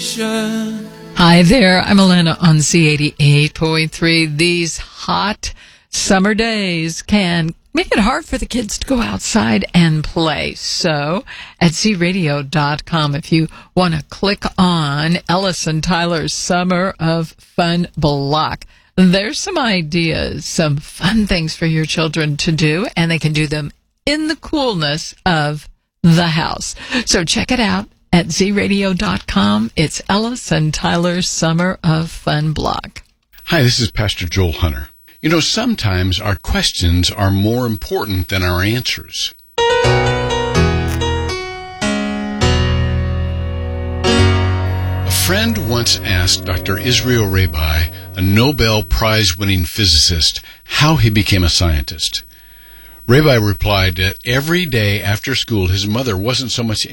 Hi there, I'm Elena on C88.3. These hot summer days can make it hard for the kids to go outside and play. So at ZRadio.com, if you want to click on Ellis and Tyler's Summer of Fun block, there's some ideas, some fun things for your children to do, and they can do them in the coolness of the house. So check it out at ZRadio.com. It's Ellis and Tyler's Summer of Fun block. Hi, this is Pastor Joel Hunter. You know, sometimes our questions are more important than our answers. A friend once asked Dr. Israel Rabbi, a Nobel Prize-winning physicist, how he became a scientist. Rabbi replied that every day after school, his mother wasn't so much